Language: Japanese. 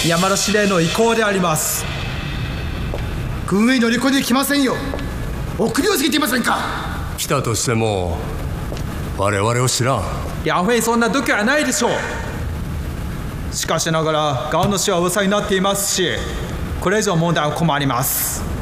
山田司令の意向であります。 軍へ乗り込んできませんよ。お首をつけていませんか。 来たとしても我々を知らん。 梁フェイそんな度胸はないでしょう。しかしながらガンの死は噂になっていますし、これ以上問題は困ります。